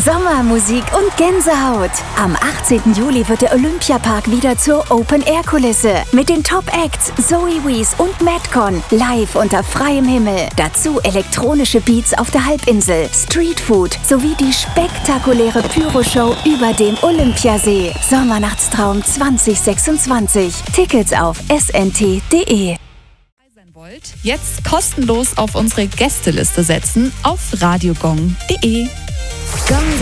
Sommermusik und Gänsehaut. Am 18. Juli wird der Olympiapark wieder zur Open-Air-Kulisse. Mit den Top-Acts Zoe Wees und Madcon live unter freiem Himmel. Dazu elektronische Beats auf der Halbinsel, Streetfood sowie die spektakuläre Pyro-Show über dem Olympiasee. Sommernachtstraum 2026. Tickets auf snt.de. Wollt, jetzt kostenlos auf unsere Gästeliste setzen auf radiogong.de.